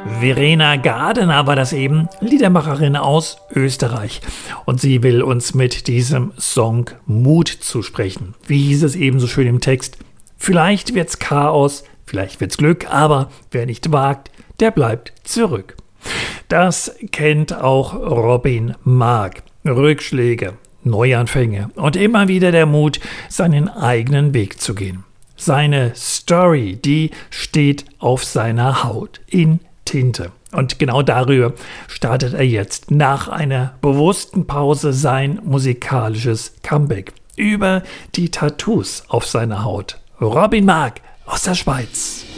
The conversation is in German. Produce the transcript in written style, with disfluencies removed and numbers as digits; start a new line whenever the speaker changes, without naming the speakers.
Verena Gardner war das eben, Liedermacherin aus Österreich. Und sie will uns mit diesem Song Mut zusprechen. Wie hieß es eben so schön im Text? Vielleicht wird's Chaos, vielleicht wird's Glück, aber wer nicht wagt, der bleibt zurück. Das kennt auch Robin Mark. Rückschläge, Neuanfänge und immer wieder der Mut, seinen eigenen Weg zu gehen. Seine Story, die steht auf seiner Haut in Tinte. Und genau darüber startet er jetzt nach einer bewussten Pause sein musikalisches Comeback. Über die Tattoos auf seiner Haut. Robin Mark aus der Schweiz.